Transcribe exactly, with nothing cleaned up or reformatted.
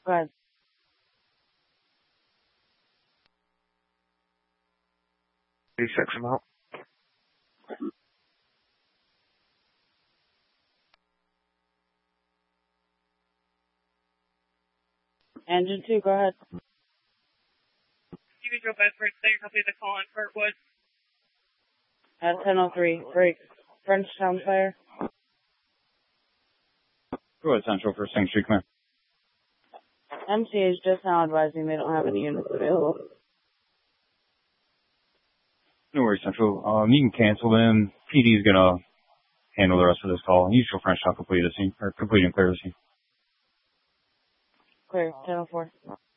Go ahead. eighty-six amount. Engine two, go ahead. Individual Bedford, clear, copy the call on Kirkwood. At ten oh three, break. Frenchtown fire. Go ahead, Central for Sing Street, clear. M C A is just now advising they don't have any units available. No worries, Central. Um, you can cancel them. P D is gonna handle the rest of this call. You show Frenchtown complete the scene, or complete and clear the scene. Clear, ten oh four.